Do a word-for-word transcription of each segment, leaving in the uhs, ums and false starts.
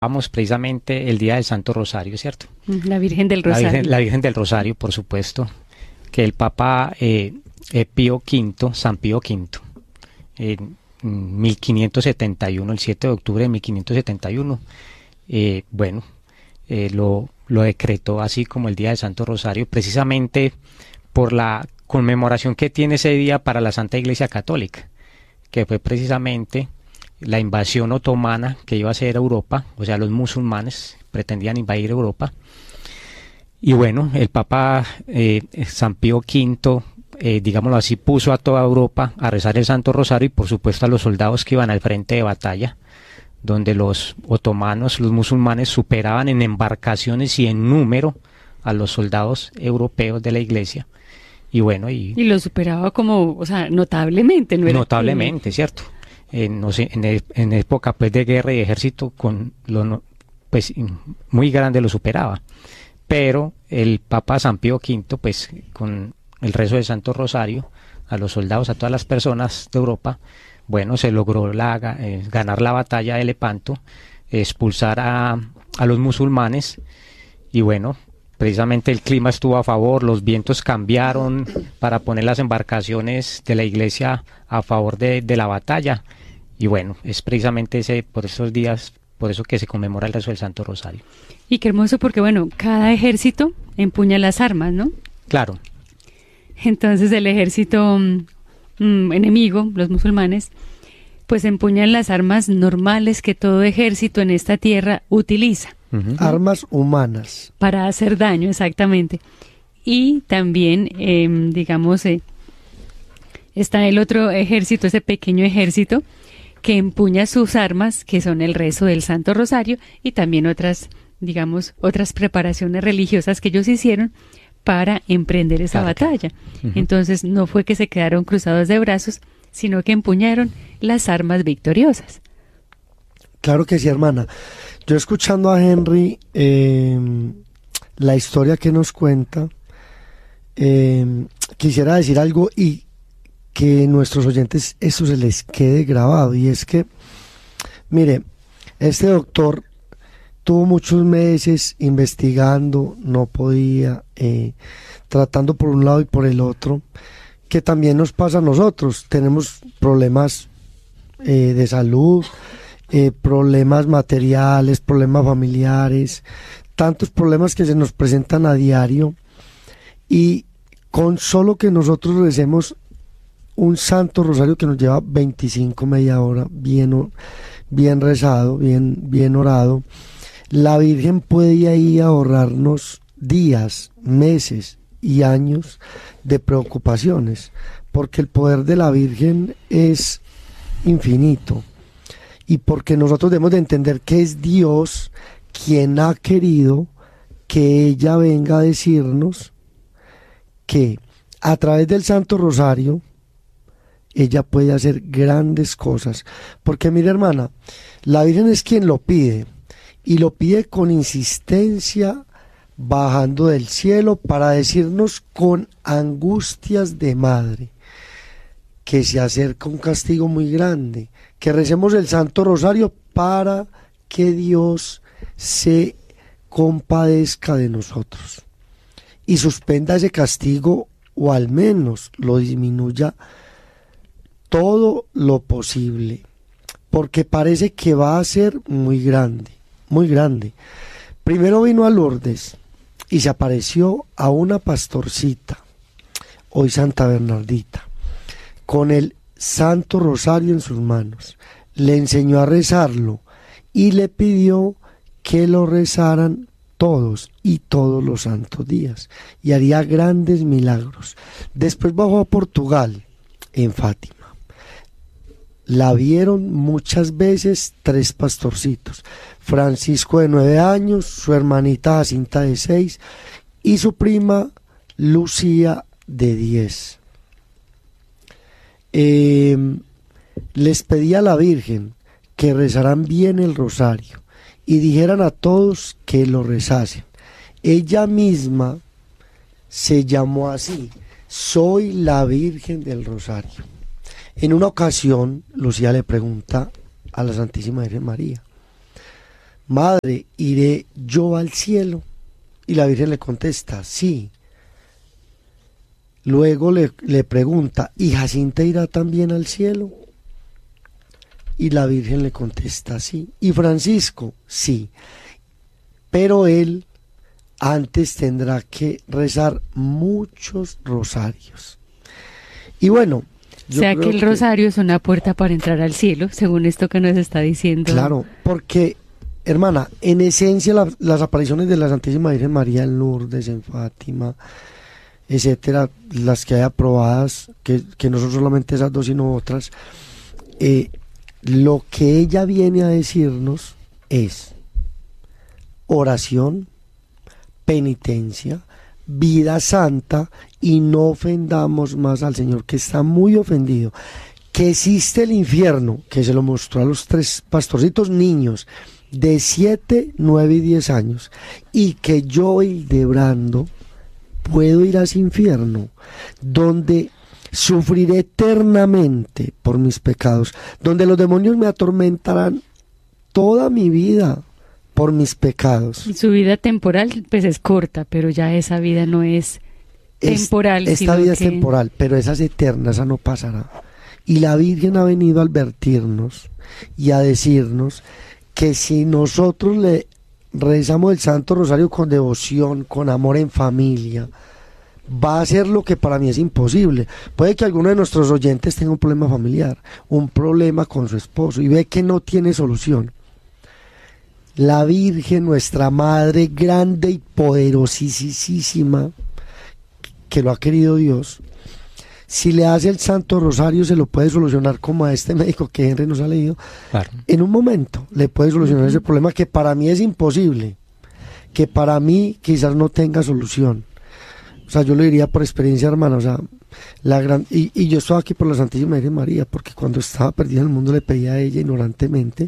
Vamos precisamente el día del Santo Rosario, ¿cierto? La Virgen del La Rosario. Virgen, la Virgen del Rosario, por supuesto, que el Papa eh, eh, Pío Quinto, San Pío Quinto, en mil quinientos setenta y uno, el siete de octubre de mil quinientos setenta y uno, eh, bueno, eh, lo, lo decretó así como el día del Santo Rosario, precisamente por la conmemoración que tiene ese día para la Santa Iglesia Católica, que fue precisamente la invasión otomana que iba a ser Europa, o sea, los musulmanes pretendían invadir Europa. Y bueno, el Papa eh, San Pío Quinto, eh, digámoslo así, puso a toda Europa a rezar el Santo Rosario y por supuesto a los soldados que iban al frente de batalla, donde los otomanos, los musulmanes, superaban en embarcaciones y en número a los soldados europeos de la Iglesia. Y bueno, y, y lo superaba como, o sea, notablemente, ¿no era? Notablemente, que... ¿cierto? En, no sé, en, el, en época pues de guerra y ejército con lo, pues muy grande lo superaba, pero el Papa San Pío Quinto pues con el rezo del Santo Rosario a los soldados, a todas las personas de Europa, bueno, se logró la, eh, ganar la batalla de Lepanto, expulsar a, a los musulmanes y bueno, precisamente el clima estuvo a favor, los vientos cambiaron para poner las embarcaciones de la iglesia a favor de, de la batalla. Y bueno, es precisamente ese, por esos días, por eso que se conmemora el rezo del Santo Rosario. Y qué hermoso porque, bueno, cada ejército empuña las armas, ¿no? Claro. Entonces el ejército mm, enemigo, los musulmanes, pues empuñan las armas normales que todo ejército en esta tierra utiliza. Uh-huh. Armas humanas. Para hacer daño, exactamente. Y también, eh, digamos, eh, está el otro ejército, ese pequeño ejército, que empuña sus armas, que son el rezo del Santo Rosario, y también otras, digamos, otras preparaciones religiosas que ellos hicieron para emprender esa claro. batalla. Uh-huh. Entonces, no fue que se quedaron cruzados de brazos, sino que empuñaron las armas victoriosas. Claro que sí, hermana. Yo escuchando a Henry, eh, la historia que nos cuenta, eh, quisiera decir algo y que nuestros oyentes eso se les quede grabado, y es que, mire, este doctor tuvo muchos meses investigando, no podía, eh, tratando por un lado y por el otro, que también nos pasa a nosotros, tenemos problemas eh, de salud, eh, problemas materiales, problemas familiares, tantos problemas que se nos presentan a diario, y con solo que nosotros recemos un Santo Rosario que nos lleva veinticinco, media hora, bien, bien rezado, bien, bien orado, la Virgen puede ahí ahorrarnos días, meses y años de preocupaciones, porque el poder de la Virgen es infinito, y porque nosotros debemos de entender que es Dios quien ha querido que ella venga a decirnos que a través del Santo Rosario ella puede hacer grandes cosas, porque mire, hermana, la Virgen es quien lo pide, y lo pide con insistencia, bajando del cielo para decirnos con angustias de madre que se acerca un castigo muy grande, que recemos el Santo Rosario para que Dios se compadezca de nosotros y suspenda ese castigo, o al menos lo disminuya todo lo posible, porque parece que va a ser muy grande, muy grande. Primero vino a Lourdes y se apareció a una pastorcita, hoy Santa Bernardita, con el Santo Rosario en sus manos. Le enseñó a rezarlo y le pidió que lo rezaran todos y todos los santos días, y haría grandes milagros. Después bajó a Portugal, en Fátima. La vieron muchas veces tres pastorcitos: Francisco de nueve años, su hermanita Jacinta de seis y su prima Lucía de diez. Eh, les pedía a la Virgen que rezaran bien el rosario y dijeran a todos que lo rezasen. Ella misma se llamó así: soy la Virgen del Rosario. En una ocasión, Lucía le pregunta a la Santísima Virgen María: madre, ¿iré yo al cielo? Y la Virgen le contesta, sí. Luego le, le pregunta, ¿y Jacinta irá también al cielo? Y la Virgen le contesta, sí. ¿Y Francisco? Sí. Pero él antes tendrá que rezar muchos rosarios. Y bueno, o sea que el que, rosario es una puerta para entrar al cielo, según esto que nos está diciendo. Claro, porque, hermana, en esencia la, las apariciones de la Santísima Virgen María en Lourdes, en Fátima, etcétera, las que hay aprobadas, que, que no son solamente esas dos sino otras, eh, lo que ella viene a decirnos es oración, penitencia, vida santa, y no ofendamos más al Señor, que está muy ofendido. Que existe el infierno, que se lo mostró a los tres pastorcitos niños de siete, nueve y diez años, y que yo, Hildebrando, puedo ir a ese infierno, donde sufriré eternamente por mis pecados, donde los demonios me atormentarán toda mi vida por mis pecados. Su vida temporal pues es corta, pero ya esa vida no es temporal. Es, esta vida que... es temporal, pero esa es eterna, esa no pasará. Y la Virgen ha venido a advertirnos y a decirnos que si nosotros le rezamos el Santo Rosario con devoción, con amor en familia, va a ser lo que para mí es imposible. Puede que alguno de nuestros oyentes tenga un problema familiar, un problema con su esposo y ve que no tiene solución. La Virgen, nuestra Madre grande y poderosísima, que lo ha querido Dios, si le hace el Santo Rosario se lo puede solucionar, como a este médico que Henry nos ha leído. Claro. En un momento le puede solucionar uh-huh. ese problema que para mí es imposible, que para mí quizás no tenga solución. O sea, yo lo diría por experiencia, hermana, o sea, la gran y, y yo estoy aquí por la Santísima Virgen María, porque cuando estaba perdida en el mundo le pedí a ella ignorantemente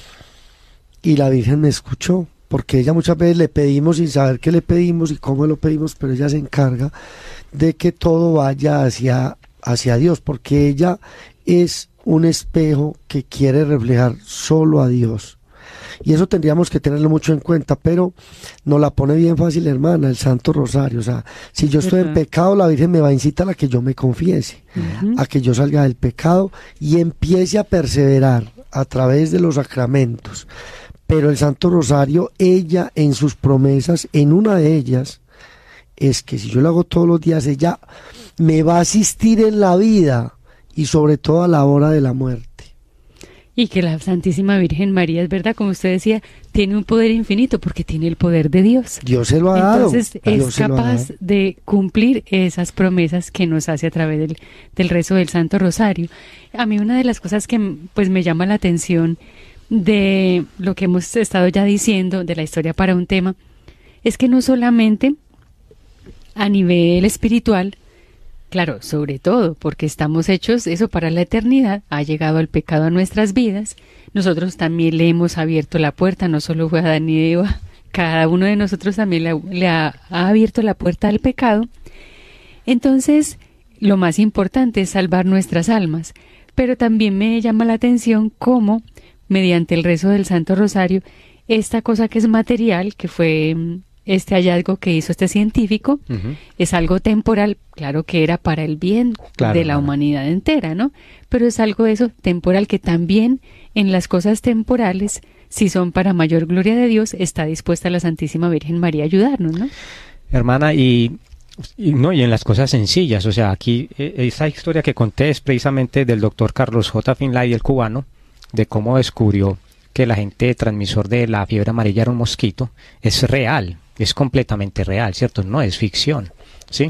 y la Virgen me escuchó, porque ella muchas veces le pedimos sin saber qué le pedimos y cómo lo pedimos, pero ella se encarga de que todo vaya hacia, hacia Dios, porque ella es un espejo que quiere reflejar solo a Dios. Y eso tendríamos que tenerlo mucho en cuenta, pero nos la pone bien fácil, hermana, el Santo Rosario. O sea, si yo estoy uh-huh. en pecado, la Virgen me va a incitar a que yo me confiese, uh-huh. a que yo salga del pecado y empiece a perseverar a través de los sacramentos. Pero el Santo Rosario, ella en sus promesas, en una de ellas, es que si yo lo hago todos los días, ella me va a asistir en la vida y sobre todo a la hora de la muerte. Y que la Santísima Virgen María, es verdad, como usted decía, tiene un poder infinito porque tiene el poder de Dios. Dios se lo ha dado. Entonces es capaz de cumplir esas promesas que nos hace a través del, del rezo del Santo Rosario. A mí una de las cosas que pues me llama la atención de lo que hemos estado ya diciendo, de la historia para un tema, es que no solamente a nivel espiritual, claro, sobre todo porque estamos hechos eso para la eternidad, ha llegado el pecado a nuestras vidas, nosotros también le hemos abierto la puerta, no solo fue Adán y Eva, cada uno de nosotros también le, le ha, ha abierto la puerta al pecado. Entonces, lo más importante es salvar nuestras almas, pero también me llama la atención cómo, mediante el rezo del Santo Rosario, esta cosa que es material, que fue este hallazgo que hizo este científico, uh-huh. es algo temporal, claro que era para el bien claro, de la claro. humanidad entera, ¿no? Pero es algo de eso temporal que también en las cosas temporales, si son para mayor gloria de Dios, está dispuesta la Santísima Virgen María a ayudarnos, ¿no? Hermana, y, y no y en las cosas sencillas, o sea, aquí eh, esa historia que conté es precisamente del doctor Carlos J. Finlay, el cubano, de cómo descubrió que el agente transmisor de la fiebre amarilla era un mosquito. Es real, es completamente real, ¿cierto? No es ficción, ¿sí?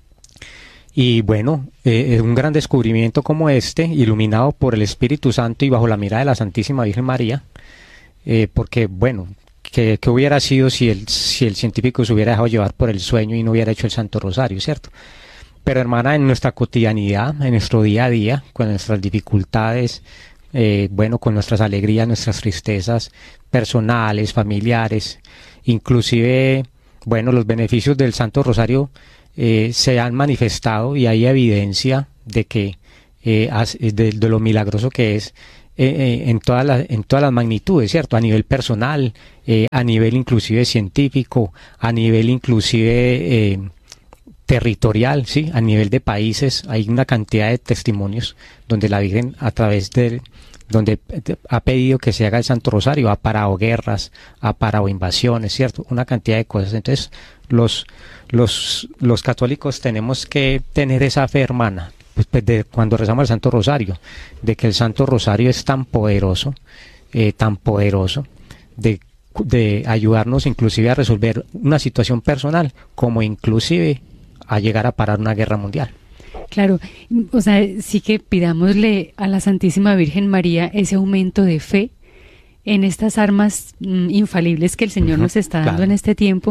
Y bueno, eh, un gran descubrimiento como este, iluminado por el Espíritu Santo y bajo la mirada de la Santísima Virgen María, eh, porque bueno, ¿qué, qué hubiera sido si el, si el científico se hubiera dejado llevar por el sueño y no hubiera hecho el Santo Rosario, ¿cierto? Pero hermana, en nuestra cotidianidad, en nuestro día a día, con nuestras dificultades, Eh, bueno, con nuestras alegrías, nuestras tristezas personales, familiares, inclusive, bueno, los beneficios del Santo Rosario eh, se han manifestado y hay evidencia de que eh, de, de lo milagroso que es eh, en, todas las, en todas las magnitudes, ¿cierto? A nivel personal, eh, a nivel inclusive científico, a nivel inclusive eh, territorial, ¿sí? A nivel de países, hay una cantidad de testimonios donde la Virgen a través del donde ha pedido que se haga el Santo Rosario, ha parado guerras, ha parado invasiones, ¿cierto? Una cantidad de cosas. Entonces, los, los, los católicos tenemos que tener esa fe, hermana, pues, de cuando rezamos el Santo Rosario, de que el Santo Rosario es tan poderoso, eh, tan poderoso, de, de ayudarnos inclusive a resolver una situación personal, como inclusive a llegar a parar una guerra mundial. Claro, o sea, sí que pidámosle a la Santísima Virgen María ese aumento de fe en estas armas mm, infalibles que el Señor uh-huh, nos está dando claro. en este tiempo,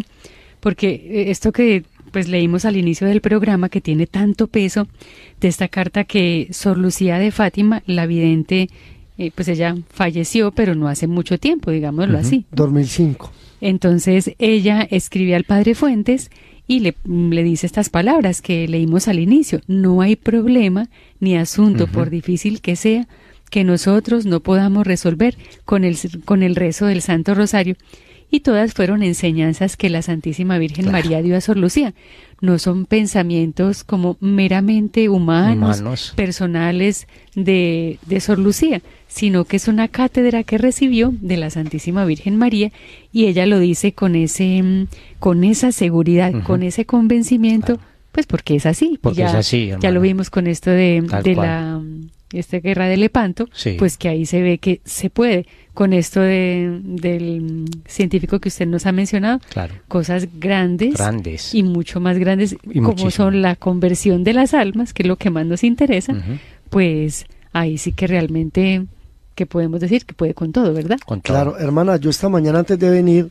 porque esto que pues leímos al inicio del programa, que tiene tanto peso, de esta carta que Sor Lucía de Fátima, la vidente, eh, pues ella falleció, pero no hace mucho tiempo, digámoslo uh-huh, así. dos mil cinco. Entonces ella escribe al Padre Fuentes y le, le dice estas palabras que leímos al inicio: no hay problema ni asunto, uh-huh. por difícil que sea, que nosotros no podamos resolver con el, con el rezo del Santo Rosario. Y todas fueron enseñanzas que la Santísima Virgen claro. María dio a Sor Lucía. No son pensamientos como meramente humanos, humanos. personales de, de Sor Lucía, sino que es una cátedra que recibió de la Santísima Virgen María, y ella lo dice con ese, con esa seguridad, uh-huh. con ese convencimiento, claro. pues porque es así. Porque ya, es así, ya lo vimos con esto de, de la esta guerra de Lepanto, sí. pues que ahí se ve que se puede. Con esto de, del científico que usted nos ha mencionado, claro. cosas grandes, grandes y mucho más grandes, y como muchísimo. son la conversión de las almas, que es lo que más nos interesa, uh-huh. pues ahí sí que realmente, que podemos decir que puede con todo, ¿verdad? Con todo. Claro, hermana, yo esta mañana antes de venir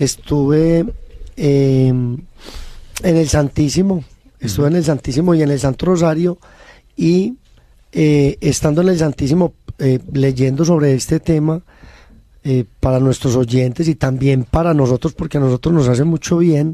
estuve eh, en el Santísimo, estuve uh-huh. en el Santísimo y en el Santo Rosario, y eh, estando en el Santísimo eh, leyendo sobre este tema, Eh, para nuestros oyentes y también para nosotros, porque a nosotros nos hace mucho bien,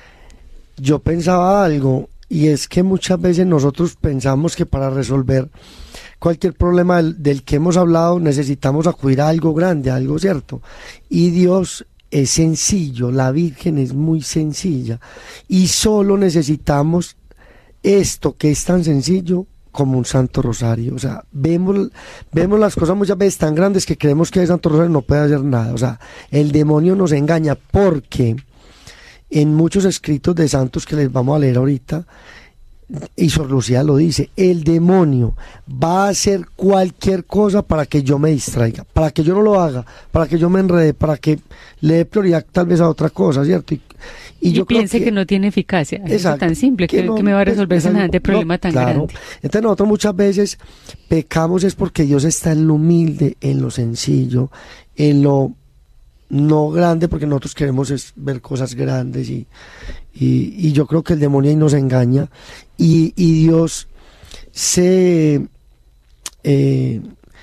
yo pensaba algo, y es que muchas veces nosotros pensamos que para resolver cualquier problema del, del que hemos hablado necesitamos acudir a algo grande, a algo cierto, y Dios es sencillo, la Virgen es muy sencilla, y solo necesitamos esto que es tan sencillo como un Santo Rosario. O sea, vemos, vemos las cosas muchas veces tan grandes que creemos que el Santo Rosario no puede hacer nada. O sea, el demonio nos engaña, porque en muchos escritos de santos que les vamos a leer ahorita, y Sor Lucía lo dice, el demonio va a hacer cualquier cosa para que yo me distraiga, para que yo no lo haga, para que yo me enrede, para que le dé prioridad tal vez a otra cosa, ¿cierto? Y, y, y yo piense que, que no tiene eficacia, exacto, es tan simple, que, que, no, que me va a resolver pues, semejante problema no, tan claro. grande. Entonces nosotros muchas veces pecamos es porque Dios está en lo humilde, en lo sencillo, en lo no grande, porque nosotros queremos es ver cosas grandes, y, y, y yo creo que el demonio ahí nos engaña, y, y Dios se eh,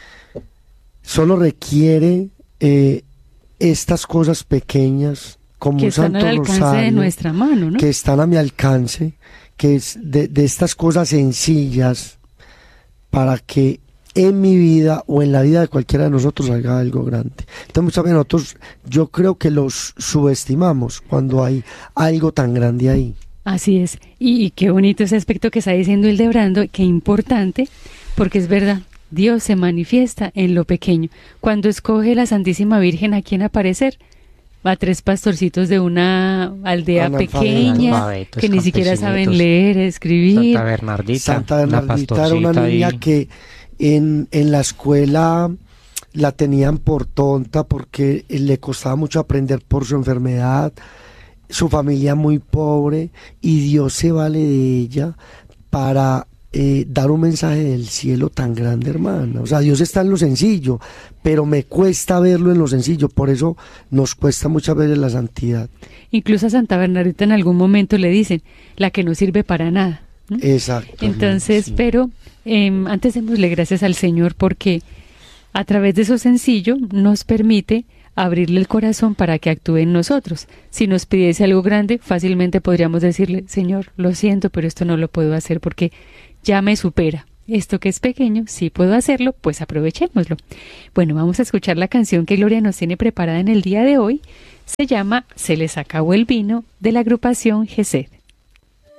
solo requiere eh, estas cosas pequeñas, como que un Santo Rosario, que están al alcance de nuestra mano, ¿no? Que están a mi alcance, que es de, de estas cosas sencillas, para que en mi vida o en la vida de cualquiera de nosotros salga algo grande. Entonces muchas veces nosotros, yo creo que los subestimamos cuando hay algo tan grande ahí. Así es, y, y qué bonito ese aspecto que está diciendo Hildebrando, qué importante, porque es verdad, Dios se manifiesta en lo pequeño. Cuando escoge la Santísima Virgen a quién aparecer, a tres pastorcitos de una aldea pequeña, que ni siquiera saben leer, escribir. Santa Bernardita, Santa Bernardita una era una niña ahí. que en, en la escuela la tenían por tonta, porque le costaba mucho aprender por su enfermedad, su familia muy pobre, y Dios se vale de ella para eh, dar un mensaje del cielo tan grande, hermana. O sea, Dios está en lo sencillo, pero me cuesta verlo en lo sencillo, por eso nos cuesta muchas veces la santidad. Incluso a Santa Bernardita en algún momento le dicen, la que no sirve para nada, ¿no? Exacto. Entonces, sí. pero eh, antes démosle gracias al Señor, porque a través de eso sencillo nos permite abrirle el corazón para que actúe en nosotros. Si nos pidiese algo grande, fácilmente podríamos decirle, Señor, lo siento, pero esto no lo puedo hacer porque ya me supera. esto que es pequeño, sí puedo hacerlo, pues aprovechémoslo. Bueno, vamos a escuchar la canción que Gloria nos tiene preparada en el día de hoy. Se llama Se les acabó el vino, de la agrupación Gesed.